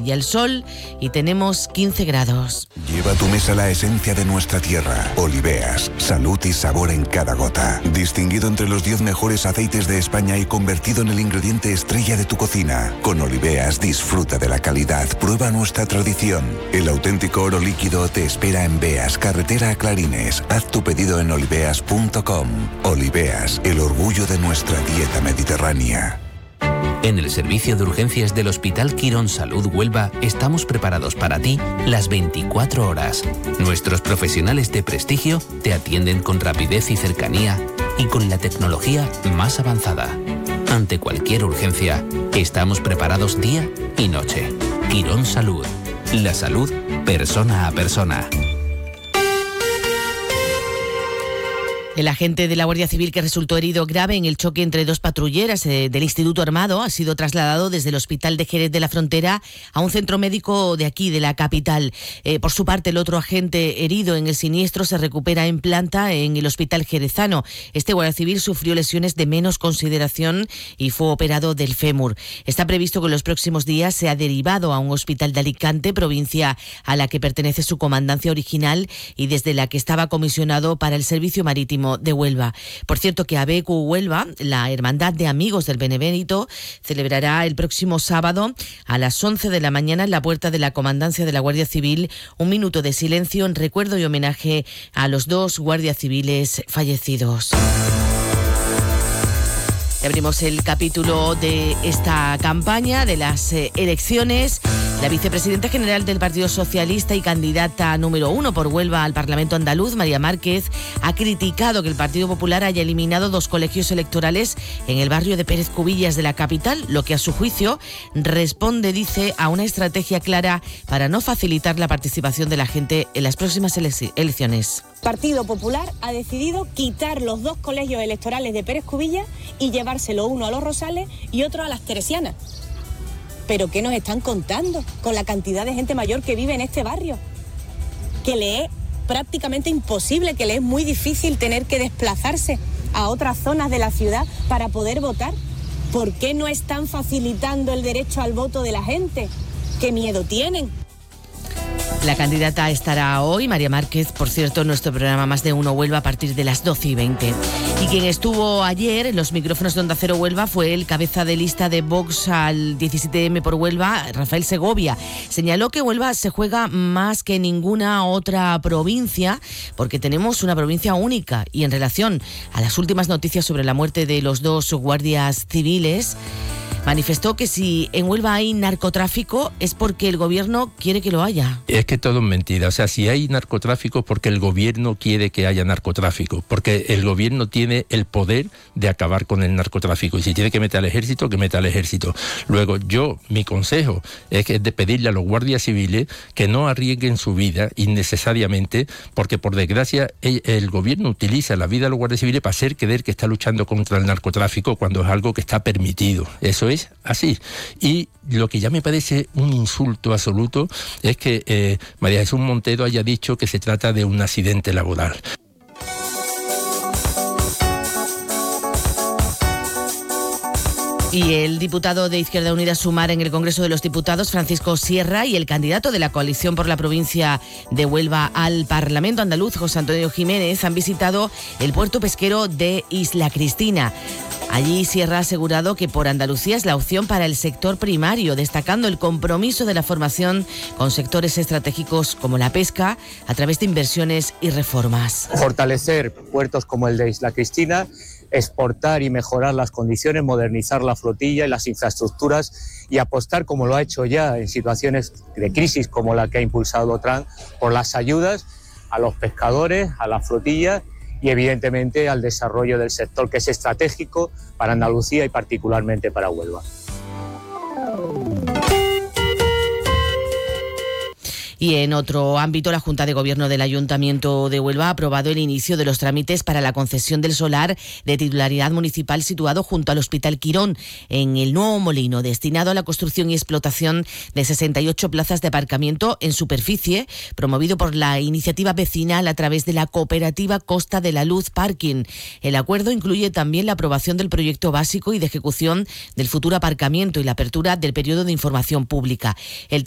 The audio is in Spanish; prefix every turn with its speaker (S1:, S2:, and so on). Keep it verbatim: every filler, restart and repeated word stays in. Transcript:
S1: brilla el sol y tenemos quince grados.
S2: Lleva a tu mesa la esencia de nuestra tierra. Oliveas, salud y sabor en cada gota. Distinguido entre los diez mejores aceites de España y convertido en el ingrediente estrella de tu cocina. Con Oliveas disfruta de la calidad, prueba nuestra tradición. El auténtico oro líquido te espera en Beas, carretera a Clarines. Haz tu pedido en oliveas punto com. Oliveas, el orgullo de nuestra dieta mediterránea.
S3: En el servicio de urgencias del Hospital Quirón Salud Huelva estamos preparados para ti las veinticuatro horas. Nuestros profesionales de prestigio te atienden con rapidez y cercanía y con la tecnología más avanzada. Ante cualquier urgencia, estamos preparados día y noche. Quirón Salud. La salud persona a persona.
S1: El agente de la Guardia Civil que resultó herido grave en el choque entre dos patrulleras eh, del Instituto Armado ha sido trasladado desde el Hospital de Jerez de la Frontera a un centro médico de aquí, de la capital. Eh, por su parte, el otro agente herido en el siniestro se recupera en planta en el Hospital Jerezano. Este Guardia Civil sufrió lesiones de menos consideración y fue operado del fémur. Está previsto que en los próximos días sea derivado a un hospital de Alicante, provincia a la que pertenece su comandancia original y desde la que estaba comisionado para el servicio marítimo de Huelva. Por cierto que A B Q Huelva, la Hermandad de Amigos del Benemérito, celebrará el próximo sábado a las once de la mañana en la puerta de la Comandancia de la Guardia Civil un minuto de silencio en recuerdo y homenaje a los dos guardias civiles fallecidos. Abrimos el capítulo de esta campaña de las eh, elecciones. La vicepresidenta general del Partido Socialista y candidata número uno por Huelva al Parlamento andaluz, María Márquez, ha criticado que el Partido Popular haya eliminado dos colegios electorales en el barrio de Pérez Cubillas de la capital, lo que a su juicio responde, dice, a una estrategia clara para no facilitar la participación de la gente en las próximas ele- elecciones.
S4: Partido Popular ha decidido quitar los dos colegios electorales de Pérez Cubillas y llevárselo uno a Los Rosales y otro a Las Teresianas. ¿Pero qué nos están contando con la cantidad de gente mayor que vive en este barrio? Que le es prácticamente imposible, que le es muy difícil tener que desplazarse a otras zonas de la ciudad para poder votar. ¿Por qué no están facilitando el derecho al voto de la gente? ¿Qué miedo tienen?
S1: La candidata estará hoy, María Márquez, por cierto, en nuestro programa Más de Uno Huelva a partir de las doce y veinte. Y quien estuvo ayer en los micrófonos de Onda Cero Huelva fue el cabeza de lista de Vox al diecisiete eme por Huelva, Rafael Segovia. Señaló que Huelva se juega más que ninguna otra provincia porque tenemos una provincia única. Y en relación a las últimas noticias sobre la muerte de los dos guardias civiles, manifestó que si en Huelva hay narcotráfico es porque el gobierno quiere que lo haya.
S5: Es que todo es mentira. O sea, si hay narcotráfico es porque el gobierno quiere que haya narcotráfico, porque el gobierno tiene el poder de acabar con el narcotráfico y si tiene que meter al ejército, que meta al ejército. Luego, yo, mi consejo es que de pedirle a los guardias civiles que no arriesguen su vida innecesariamente, porque por desgracia el, el gobierno utiliza la vida de los guardias civiles para hacer creer que está luchando contra el narcotráfico cuando es algo que está permitido. Eso es así. Y lo que ya me parece un insulto absoluto es que eh, María Jesús Montero haya dicho que se trata de un accidente laboral.
S1: Y el diputado de Izquierda Unida Sumar en el Congreso de los Diputados, Francisco Sierra, y el candidato de la coalición por la provincia de Huelva al Parlamento andaluz, José Antonio Jiménez, han visitado el puerto pesquero de Isla Cristina. Allí Sierra ha asegurado que por Andalucía es la opción para el sector primario, destacando el compromiso de la formación con sectores estratégicos como la pesca a través de inversiones y reformas.
S6: Fortalecer puertos como el de Isla Cristina, exportar y mejorar las condiciones, modernizar la flotilla y las infraestructuras y apostar, como lo ha hecho ya en situaciones de crisis como la que ha impulsado Trump, por las ayudas a los pescadores, a la flotilla y evidentemente al desarrollo del sector que es estratégico para Andalucía y particularmente para Huelva.
S1: Y en otro ámbito, la Junta de Gobierno del Ayuntamiento de Huelva ha aprobado el inicio de los trámites para la concesión del solar de titularidad municipal situado junto al Hospital Quirón, en el Nuevo Molino, destinado a la construcción y explotación de sesenta y ocho plazas de aparcamiento en superficie, promovido por la iniciativa vecinal a través de la cooperativa Costa de la Luz Parking. El acuerdo incluye también la aprobación del proyecto básico y de ejecución del futuro aparcamiento y la apertura del periodo de información pública. El